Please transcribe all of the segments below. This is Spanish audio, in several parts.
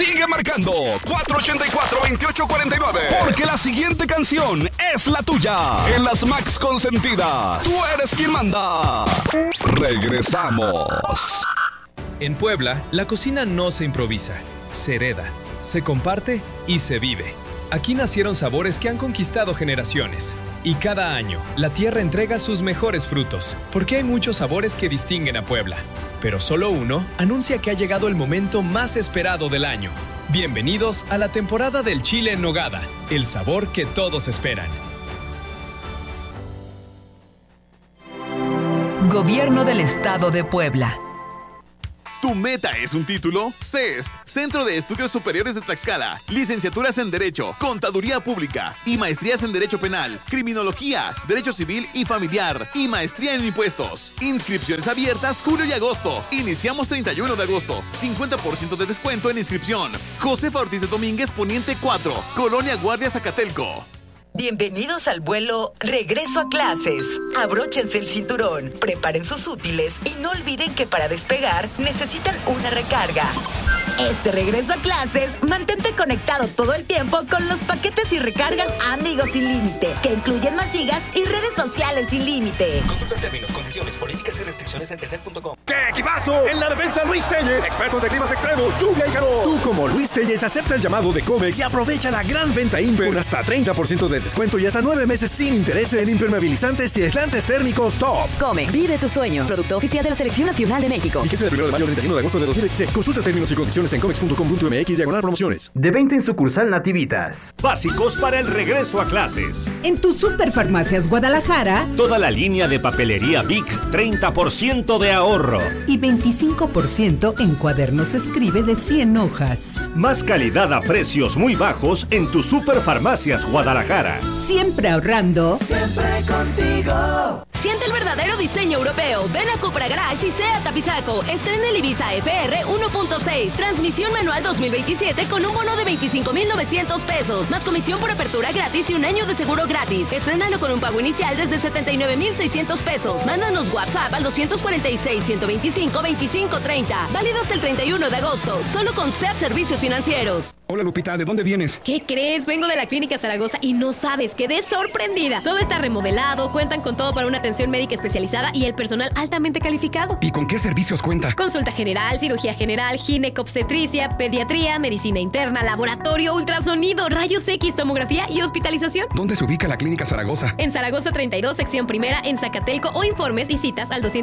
Sigue marcando 484-2849, porque la siguiente canción es la tuya. En las Max Consentidas, tú eres quien manda. Regresamos. En Puebla, la cocina no se improvisa, se hereda, se comparte y se vive. Aquí nacieron sabores que han conquistado generaciones. Y cada año, la tierra entrega sus mejores frutos, porque hay muchos sabores que distinguen a Puebla. Pero solo uno anuncia que ha llegado el momento más esperado del año. Bienvenidos a la temporada del chile en nogada, el sabor que todos esperan. Gobierno del Estado de Puebla. ¿Tu meta es un título? CEST, Centro de Estudios Superiores de Tlaxcala. Licenciaturas en Derecho, Contaduría Pública y maestrías en Derecho Penal, Criminología, Derecho Civil y Familiar y maestría en Impuestos. Inscripciones abiertas julio y agosto. Iniciamos 31 de agosto. 50% de descuento en inscripción. Josefa Ortiz de Domínguez, Poniente 4, Colonia Guardia, Zacatelco. Bienvenidos al vuelo Regreso a Clases. Abróchense el cinturón, preparen sus útiles y no olviden que para despegar necesitan una recarga. Este regreso a clases, mantente conectado todo el tiempo con los paquetes y recargas Amigos sin límite, que incluyen más gigas y redes sociales sin límite. Consulta términos, condiciones, políticas y restricciones en Telcel.com. ¡Qué equipazo! En la defensa Luis Telles, expertos de climas extremos, lluvia y calor. Tú como Luis Telles acepta el llamado de Comex y aprovecha la gran venta Imper con hasta 30% de descuento y hasta 9 meses sin intereses en impermeabilizantes y aislantes térmicos top. Comex, vive tus sueños. Producto oficial de la Selección Nacional de México. Fíjese del 1 de mayo al 31 de agosto de 2016. Consulta términos y condiciones en comex.com.mx/promociones. De 20 en sucursal Nativitas. Básicos para el regreso a clases. En tus Superfarmacias Guadalajara, toda la línea de papelería Bic, 30% de ahorro. Y 25% en cuadernos escribe de 100 hojas. Más calidad a precios muy bajos en tus Superfarmacias Guadalajara. Siempre ahorrando. Siempre contigo. Siente el verdadero diseño europeo. Ven a Cupra Garage y SEAT Apizaco. Estrena el Ibiza FR 1.6. Transmisión manual 2027 con un bono de 25,900 pesos. Más comisión por apertura gratis y un año de seguro gratis. Estrénalo con un pago inicial desde 79,600 pesos. Mándanos WhatsApp al 246-125-2530. Válido hasta el 31 de agosto. Solo con SEAT Servicios Financieros. Hola Lupita, ¿de dónde vienes? ¿Qué crees? Vengo de la Clínica Zaragoza y no sabes, quedé sorprendida. Todo está remodelado, cuentan con todo para una atención médica especializada y el personal altamente calificado. ¿Y con qué servicios cuenta? Consulta general, cirugía general, ginecobstetricia, pediatría, medicina interna, laboratorio, ultrasonido, rayos X, tomografía y hospitalización. ¿Dónde se ubica la Clínica Zaragoza? En Zaragoza 32, sección primera, en Zacatelco, o informes y citas al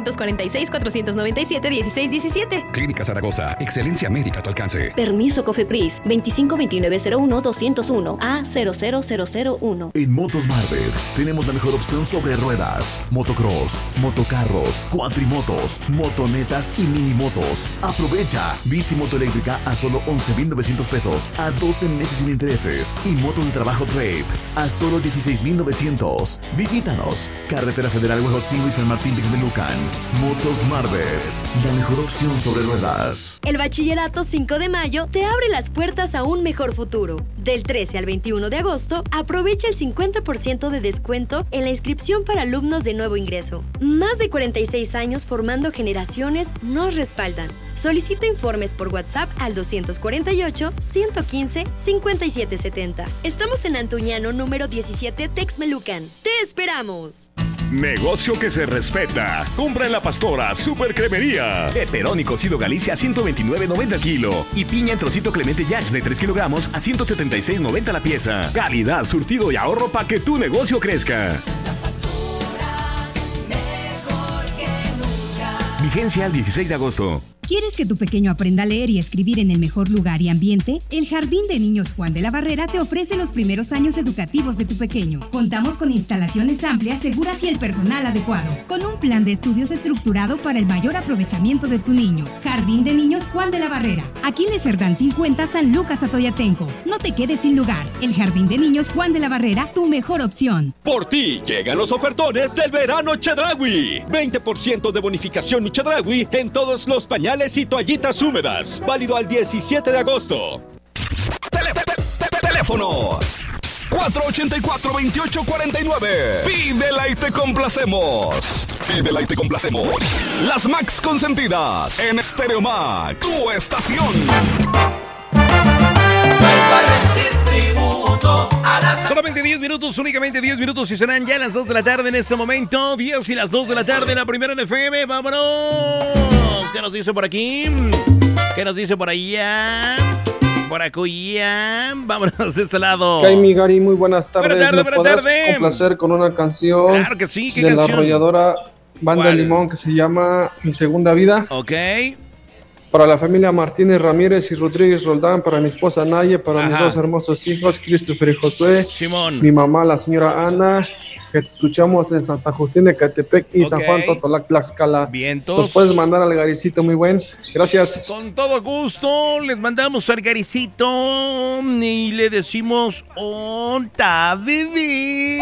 246-497-1617. Clínica Zaragoza, excelencia médica a tu alcance. Permiso COFEPRIS 252901-201 A00001. En Motos Marbet tenemos la mejor opción sobre ruedas: motocross, motocarros, cuatrimotos, motonetas y minimotos. Aprovecha bici moto eléctrica a solo 11,900 pesos a 12 meses sin intereses y motos de trabajo Trape a solo 16,900. Visítanos. Carretera Federal Huejotzingo y San Martín Texmelucan. Motos Marbet, la mejor opción sobre ruedas. El Bachillerato 5 de mayo te abre las puertas a un mejor futuro. Del 13 al 21 de agosto, aprovecha el 50% de descuento en la inscripción para alumnos de nuevo ingreso. Más de 46 años formando generaciones nos respaldan. Solicita informes por WhatsApp al 248-115-5770. Estamos en Antuñano, número 17, Texmelucan. ¡Te esperamos! Negocio que se respeta. Compra en La Pastora, Super Cremería. Peperón y cocido Galicia a 129.90 el kilo. Y piña en trocito Clemente Jacks de 3 kilogramos a 176.90 la pieza. Calidad, surtido y ahorro para que tu negocio crezca. Vigencia al 16 de agosto. ¿Quieres que tu pequeño aprenda a leer y escribir en el mejor lugar y ambiente? El Jardín de Niños Juan de la Barrera te ofrece los primeros años educativos de tu pequeño. Contamos con instalaciones amplias, seguras y el personal adecuado, con un plan de estudios estructurado para el mayor aprovechamiento de tu niño. Jardín de Niños Juan de la Barrera, Aquiles Cerdán 50, San Lucas Atoyatenco. No te quedes sin lugar. El Jardín de Niños Juan de la Barrera, tu mejor opción. Por ti llegan los ofertones del verano Chedraui. 20% de bonificación y Chedraui en todos los pañales y toallitas húmedas. Válido al 17 de agosto. Teléfono 484-2849. Pídela y te complacemos. Pídela y te complacemos. Las Max Consentidas en Stereo Max, tu estación. rendir tributo a la... Solamente 10 minutos, únicamente 10 minutos y serán ya las 2 de la tarde en este momento. 10 y las 2 de la tarde en la primera en FM. ¡Vámonos! ¿Qué nos dice por aquí? ¿Qué nos dice por allá? Por acullá. Vámonos de este lado. Jaime Gary, muy buenas tardes. Buenas ¿Me podrás complacer con una canción? Claro que sí, ¿qué de canción? la arrolladora Banda Limón que se llama Mi Segunda Vida. Ok. Para la familia Martínez Ramírez y Rodríguez Roldán, para mi esposa Naye, para mis Ajá. dos hermosos hijos, Christopher y Josué, Simón. mi mamá, la señora Ana, que te escuchamos en Santa Justina de Catepec y San Juan Totolac, Tlaxcala. Vientos. Nos puedes mandar al Garicito, muy buen. Gracias. Con todo gusto, les mandamos al Garicito y le decimos ¡Onta, bebé!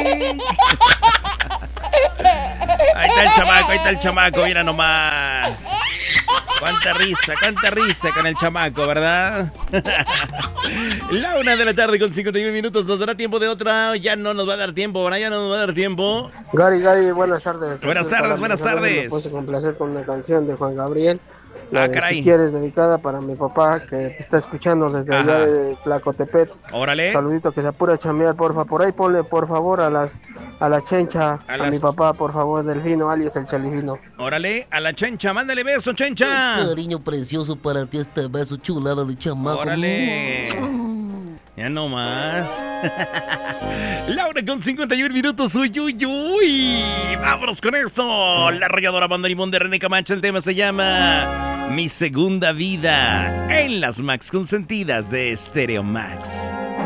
Ahí está el chamaco, mira nomás. Cuánta risa con el chamaco, ¿verdad? La 1 de la tarde con 51 minutos, nos dará tiempo de otra, ya no nos va a dar tiempo, ¿verdad? Ya no nos va a dar tiempo. Gary, buenas tardes. Buenas tardes. Me puse complacer con una canción de Juan Gabriel. Caray. Si quieres, dedicada para mi papá que te está escuchando desde allá de Tlacotepet. Órale. Saludito, que se apure a chambear, porfa. Por ahí ponle, por favor, a la Chencha, a mi papá, por favor, Delfino, alias el Chalifino. Órale, a la Chencha, mándale beso, Chencha. Cariño precioso para ti, este beso chulada de chamaco. Órale. Ya no más. Laura con 51 minutos. Uy. Vámonos con eso. La arrolladora Banda Limón de René Camacho. El tema se llama Mi Segunda Vida. En las Max Consentidas de Stereo Max.